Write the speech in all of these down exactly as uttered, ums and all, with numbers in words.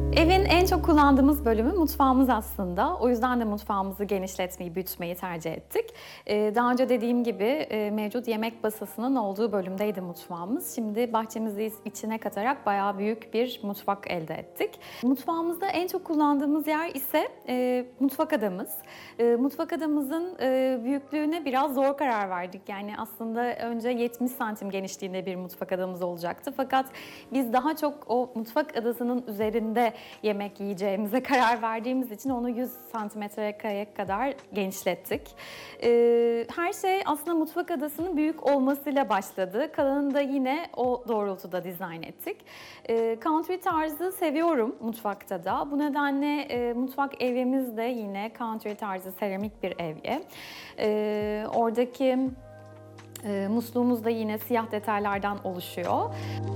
Evin en çok kullandığımız bölümü mutfağımız aslında. O yüzden de mutfağımızı genişletmeyi, büyütmeyi tercih ettik. Ee, daha önce dediğim gibi e, mevcut yemek masasının olduğu bölümdeydi mutfağımız. Şimdi bahçemizi içine katarak bayağı büyük bir mutfak elde ettik. Mutfağımızda en çok kullandığımız yer ise e, mutfak adamız. E, mutfak adamızın e, büyüklüğüne biraz zor karar verdik. Yani aslında önce yetmiş santim genişliğinde bir mutfak adamız olacaktı. Fakat biz daha çok o mutfak adasının üzerinde yemek yiyeceğimize karar verdiğimiz için onu yüz santimetre kareye kadar genişlettik. Ee, her şey aslında mutfak adasının büyük olmasıyla başladı. Kalanını da yine o doğrultuda dizayn ettik. Ee, country tarzı seviyorum mutfakta da. Bu nedenle e, mutfak evyemiz de yine country tarzı seramik bir evye. Ee, oradaki e, musluğumuz da yine siyah detaylardan oluşuyor.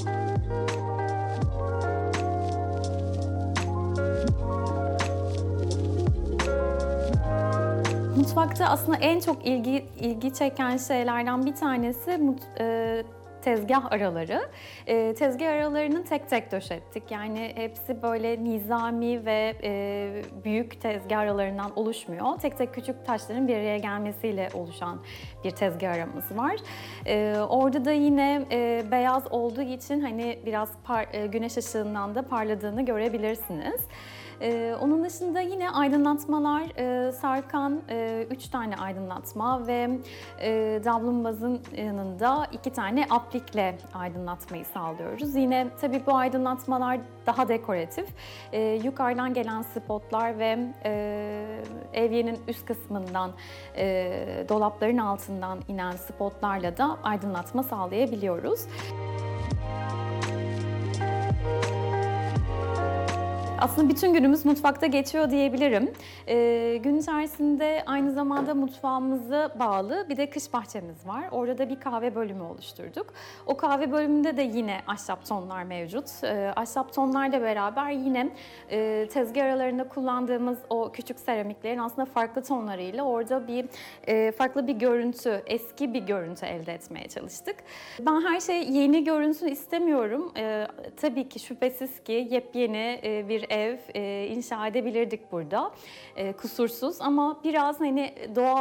Mutfakta aslında en çok ilgi ilgi çeken şeylerden bir tanesi mut, e, tezgah araları. E, tezgah aralarını tek tek döşettik. Yani hepsi böyle nizami ve e, büyük tezgah aralarından oluşmuyor. Tek tek küçük taşların bir araya gelmesiyle oluşan bir tezgah aramız var. E, orada da yine e, beyaz olduğu için hani biraz par, e, güneş ışığından da parladığını görebilirsiniz. Ee, onun dışında yine aydınlatmalar, e, sarkan e, üç tane aydınlatma ve e, davlumbazın yanında iki tane aplikle aydınlatmayı sağlıyoruz. Yine tabii bu aydınlatmalar daha dekoratif. E, yukarıdan gelen spotlar ve e, evyenin üst kısmından, e, dolapların altından inen spotlarla da aydınlatma sağlayabiliyoruz. Aslında bütün günümüz mutfakta geçiyor diyebilirim. Ee, gün içerisinde aynı zamanda mutfağımıza bağlı bir de kış bahçemiz var. Orada da bir kahve bölümü oluşturduk. O kahve bölümünde de yine ahşap tonlar mevcut. Ee, ahşap tonlarla beraber yine e, tezgah aralarında kullandığımız o küçük seramiklerin aslında farklı tonlarıyla orada bir e, farklı bir görüntü, eski bir görüntü elde etmeye çalıştık. Ben her şey yeni görünsün istemiyorum. Ee, tabii ki şüphesiz ki yepyeni e, bir ev e, inşa edebilirdik burada. E, kusursuz ama biraz hani doğal